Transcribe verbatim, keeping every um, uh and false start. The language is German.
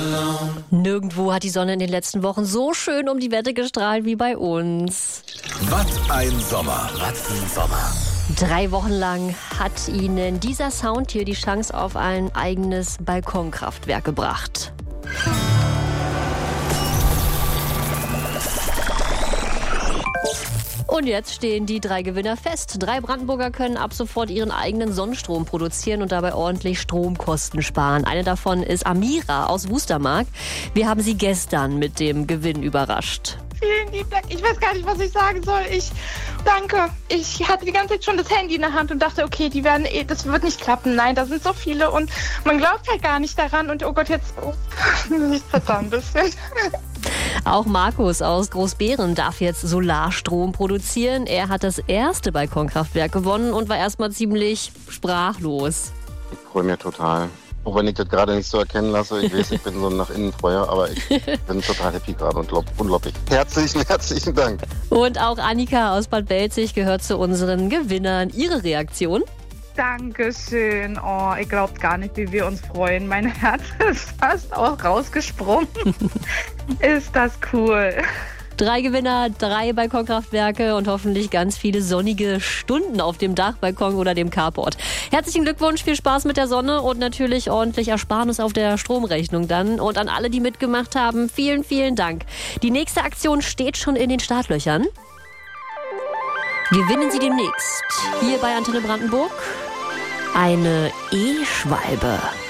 Nirgendwo hat die Sonne in den letzten Wochen so schön um die Wette gestrahlt wie bei uns. Was ein Sommer, was ein Sommer. Drei Wochen lang hat Ihnen dieser Sound hier die Chance auf ein eigenes Balkonkraftwerk gebracht. Und jetzt stehen die drei Gewinner fest. Drei Brandenburger können ab sofort ihren eigenen Sonnenstrom produzieren und dabei ordentlich Stromkosten sparen. Eine davon ist Amira aus Wustermark. Wir haben sie gestern mit dem Gewinn überrascht. Vielen lieben Dank. Ich weiß gar nicht, was ich sagen soll. Ich danke. Ich hatte die ganze Zeit schon das Handy in der Hand und dachte, okay, die werden, das wird nicht klappen. Nein, da sind so viele und man glaubt halt gar nicht daran. Und oh Gott, jetzt oh, ich verzauere ein bisschen. Auch Markus aus Großbeeren darf jetzt Solarstrom produzieren. Er hat das erste Balkonkraftwerk gewonnen und war erstmal ziemlich sprachlos. Ich freue mich total. Auch wenn ich das gerade nicht so erkennen lasse. Ich weiß, ich bin so nach innen Feuer, aber ich bin total happy gerade und unglaublich. Herzlichen, herzlichen Dank. Und auch Annika aus Bad Belzig gehört zu unseren Gewinnern. Ihre Reaktion? Dankeschön. Oh, ihr glaubt gar nicht, wie wir uns freuen. Mein Herz ist fast auch rausgesprungen. Ist das cool. Drei Gewinner, drei Balkonkraftwerke und hoffentlich ganz viele sonnige Stunden auf dem Dach, Balkon oder dem Carport. Herzlichen Glückwunsch, viel Spaß mit der Sonne und natürlich ordentlich Ersparnis auf der Stromrechnung dann. Und an alle, die mitgemacht haben, vielen, vielen Dank. Die nächste Aktion steht schon in den Startlöchern. Gewinnen Sie demnächst hier bei Antenne Brandenburg eine E-Schwalbe.